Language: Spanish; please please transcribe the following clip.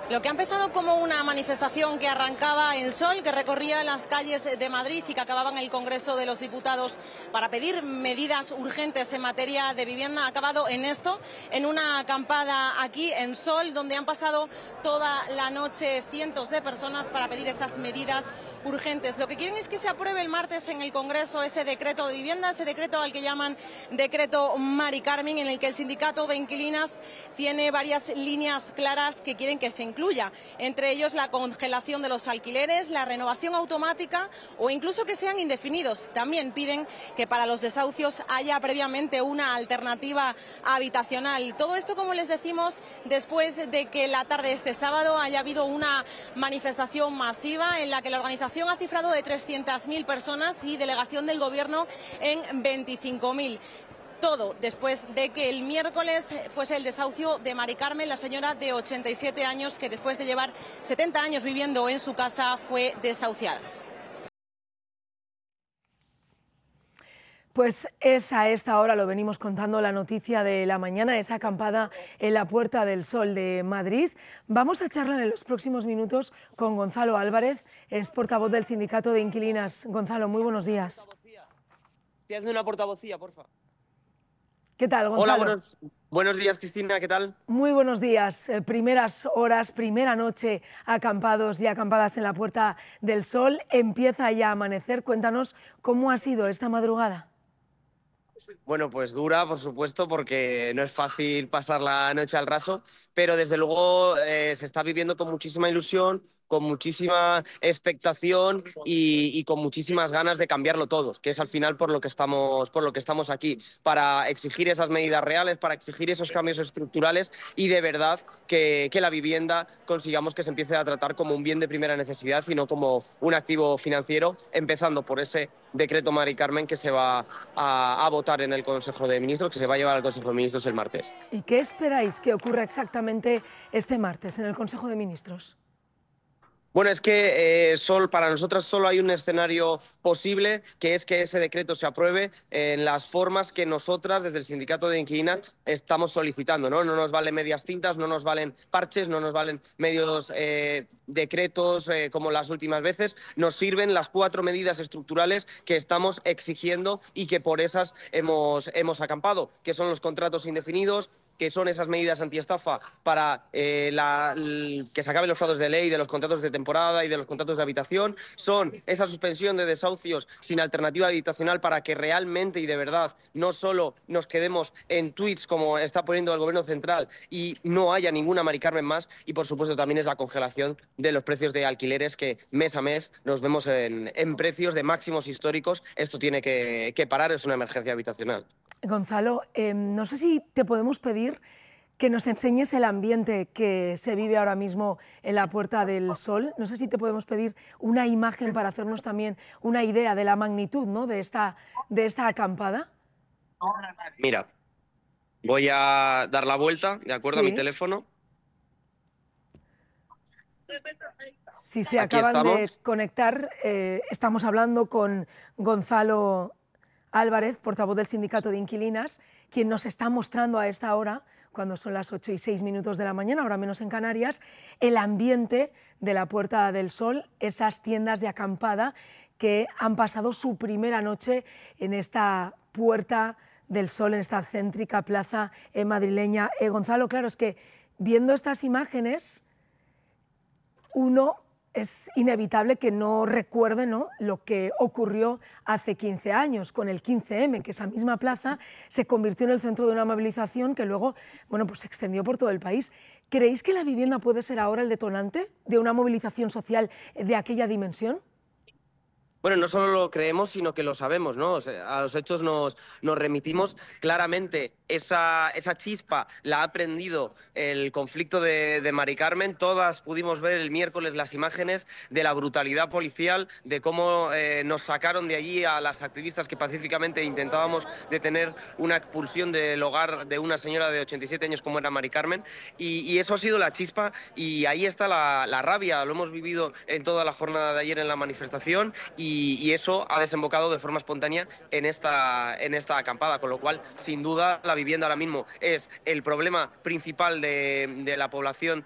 Lo que ha empezado como una manifestación que arrancaba en Sol, que recorría las calles de Madrid y que acababa en el Congreso de los Diputados para pedir medidas urgentes en materia de vivienda, ha acabado en esto, en una acampada aquí en Sol, donde han pasado toda la noche cientos de personas para pedir esas medidas urgentes. Lo que quieren es que se apruebe el martes en el Congreso ese decreto de vivienda, ese decreto al que llaman decreto Mari Carmen, en el que el sindicato de inquilinas tiene varias líneas claras que quieren que se incluya, entre ellos la congelación de los alquileres, la renovación automática o incluso que sean indefinidos. También piden que para los desahucios haya previamente una alternativa habitacional. Todo esto, como les decimos, después de que la tarde de este sábado haya habido una manifestación masiva en la que la organización ha cifrado de 300.000 personas y delegación del Gobierno en 25.000. Todo después de que el miércoles fuese el desahucio de Mari Carmen, la señora de 87 años que después de llevar 70 años viviendo en su casa fue desahuciada. Pues es a esta hora, lo venimos contando, la noticia de la mañana, esa acampada en la Puerta del Sol de Madrid. Vamos a charlar en los próximos minutos con Gonzalo Álvarez, es portavoz del Sindicato de Inquilinas. Gonzalo, muy buenos días. Sí, hazme una portavocía, porfa. ¿Qué tal, Gonzalo? Hola, buenos días, Cristina, ¿qué tal? Muy buenos días. Primeras horas, primera noche acampados y acampadas en la Puerta del Sol. Empieza ya a amanecer. Cuéntanos cómo ha sido esta madrugada. Bueno, pues dura, por supuesto, porque no es fácil pasar la noche al raso, pero desde luego se está viviendo con muchísima ilusión, con muchísima expectación y con muchísimas ganas de cambiarlo todo, que es al final por lo que estamos aquí, para exigir esas medidas reales, para exigir esos cambios estructurales y de verdad que la vivienda consigamos que se empiece a tratar como un bien de primera necesidad y no como un activo financiero, empezando por ese decreto Mari Carmen que se va a votar en el Consejo de Ministros, que se va a llevar al Consejo de Ministros el martes. ¿Y qué esperáis que ocurra exactamente este martes en el Consejo de Ministros? Bueno, es que para nosotras solo hay un escenario posible, que es que ese decreto se apruebe en las formas que nosotras, desde el Sindicato de Inquilinas, estamos solicitando, ¿no? No nos valen medias tintas, no nos valen parches, no nos valen medios decretos como las últimas veces. Nos sirven las 4 medidas estructurales que estamos exigiendo y que por esas hemos acampado, que son los contratos indefinidos, que son esas medidas antiestafa para que se acaben los fraudes de ley de los contratos de temporada y de los contratos de habitación, son esa suspensión de desahucios sin alternativa habitacional para que realmente y de verdad no solo nos quedemos en tweets como está poniendo el Gobierno central y no haya ninguna Mari Carmen más, y por supuesto también es la congelación de los precios de alquileres que mes a mes nos vemos en precios de máximos históricos. Esto tiene que parar, es una emergencia habitacional. Gonzalo, no sé si te podemos pedir que nos enseñes el ambiente que se vive ahora mismo en la Puerta del Sol. No sé si te podemos pedir una imagen para hacernos también una idea de la magnitud, ¿no?, de esta acampada. Mira, voy a dar la vuelta, ¿de acuerdo? Sí. A mi teléfono. Si se Aquí acaban estamos. de conectar, estamos hablando con Gonzalo Álvarez, portavoz del Sindicato de Inquilinas, quien nos está mostrando a esta hora, cuando son las 8:06 de la mañana, ahora menos en Canarias, el ambiente de la Puerta del Sol, esas tiendas de acampada que han pasado su primera noche en esta Puerta del Sol, en esta céntrica plaza madrileña. Gonzalo, claro, es que viendo estas imágenes, uno es inevitable que no recuerde, ¿no?, lo que ocurrió hace 15 años con el 15M, que esa misma plaza se convirtió en el centro de una movilización que luego, bueno, pues se extendió por todo el país. ¿Creéis que la vivienda puede ser ahora el detonante de una movilización social de aquella dimensión? Bueno, no solo lo creemos, sino que lo sabemos, ¿no? O sea, a los hechos nos remitimos claramente. Esa chispa la ha prendido el conflicto de Mari Carmen. Todas pudimos ver el miércoles las imágenes de la brutalidad policial, de cómo nos sacaron de allí a las activistas que pacíficamente intentábamos detener una expulsión del hogar de una señora de 87 años como era Mari Carmen. Y eso ha sido la chispa y ahí está la rabia. Lo hemos vivido en toda la jornada de ayer en la manifestación y eso ha desembocado de forma espontánea en esta acampada, con lo cual, sin duda, la vivienda ahora mismo es el problema principal de la población